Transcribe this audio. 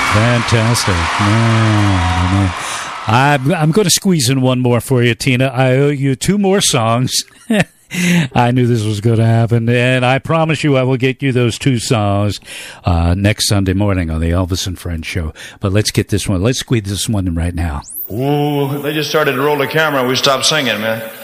Fantastic. Man. I'm going to squeeze in one more for you, Tina. I owe you two more songs. I knew this was going to happen, and I promise you I will get you those two songs next Sunday morning on the Elvis and Friends show. But let's get this one. Let's squeeze this one in right now. Ooh, they just started to roll the camera and we stopped singing, man.